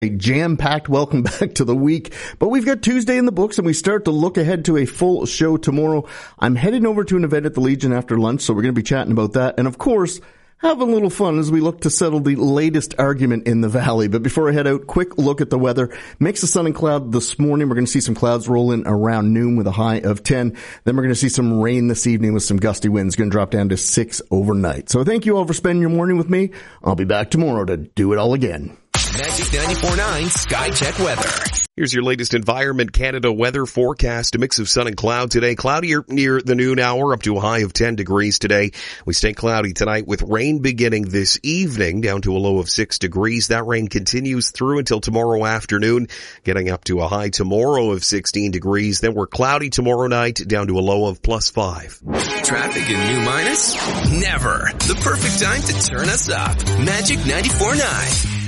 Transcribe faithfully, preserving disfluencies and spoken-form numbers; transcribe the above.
A jam-packed welcome back to the week, but we've got Tuesday in the books and we start to look ahead to a full show tomorrow. I'm heading over to an event at the Legion after lunch, so we're going to be chatting about that. And of course, have a little fun as we look to settle the latest argument in the valley. But before I head out, quick look at the weather. Mix of sun and cloud this morning. We're going to see some clouds roll in around noon with a high of ten. Then we're going to see some rain this evening with some gusty winds. Going to drop down to six overnight. So thank you all for spending your morning with me. I'll be back tomorrow to do it all again. Magic ninety-four point nine Sky Check Weather. Here's your latest Environment Canada weather forecast. A mix of sun and cloud today. Cloudier near the noon hour, up to a high of ten degrees today. We stay cloudy tonight with rain beginning this evening down to a low of six degrees. That rain continues through until tomorrow afternoon, getting up to a high tomorrow of sixteen degrees. Then we're cloudy tomorrow night down to a low of plus five. Traffic in New Minas? Never. The perfect time to turn us up. Magic ninety-four point nine.